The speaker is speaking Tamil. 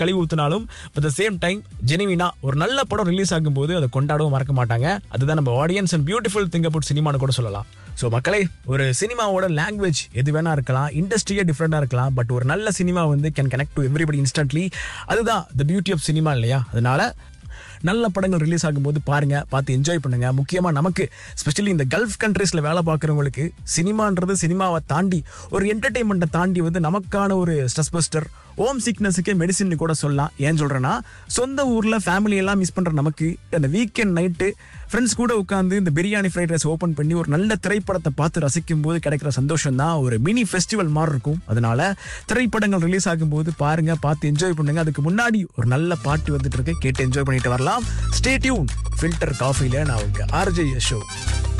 கழிவு ஊத்தினாலும் at the same time ஜெனுவினா ஒரு நல்ல படம் ரிலீஸ் ஆகும்போது அதை கொண்டாடவும் மறக்க மாட்டாங்க. அதுதான் நம்ம audience and beautiful thing about சினிமான்னு கூட சொல்லலாம். ஸோ மக்களே, ஒரு சினிமாவோட லாங்குவேஜ் எது வேணா இருக்கலாம், இண்டஸ்ட்ரியே டிஃப்ரெண்டாக இருக்கலாம், பட் ஒரு நல்ல சினிமா வந்து can connect to everybody instantly. அதுதான் த பியூட்டி ஆஃப் சினிமா இல்லையா? அதனால நல்ல படங்கள் ரிலீஸ் ஆகும்போது பாருங்க, பார்த்து என்ஜாய் பண்ணுங்க. முக்கியமாக நமக்கு ஸ்பெஷலி இந்த கல்ஃப் கண்ட்ரீஸில் வேலை பார்க்குறவங்களுக்கு சினிமான்றது சினிமாவை தாண்டி ஒரு என்டர்டெயின்மெண்ட்டை தாண்டி வந்து நமக்கான ஒரு ஸ்ட்ரெஸ் பஸ்டர், ஹோம் சிக்னஸுக்கு மெடிசின் கூட சொல்லலாம். ஏன் சொல்கிறேன்னா, சொந்த ஊரில் ஃபேமிலியெல்லாம் மிஸ் பண்ணுற நமக்கு அந்த வீக்கெண்ட் நைட்டு ஃப்ரெண்ட்ஸ் கூட உட்காந்து இந்த பிரியாணி ஃப்ரைட் ரைஸ் ஓப்பன் பண்ணி ஒரு நல்ல திரைப்படத்தை பார்த்து ரசிக்கும் போது கிடைக்கிற சந்தோஷம் தான் ஒரு மினி ஃபெஸ்டிவல் மாதிரி இருக்கும். அதனால திரைப்படங்கள் ரிலீஸ் ஆகும்போது பாருங்க, பார்த்து என்ஜாய் பண்ணுங்க. அதுக்கு முன்னாடி ஒரு நல்ல பாட்டு வந்துட்டு இருக்கு, கேட்டு என்ஜாய் பண்ணிட்டு வரலாம். Stay tune. ஃபில்டர் காஃபில நான் உங்களுக்கு RJ ஷோ.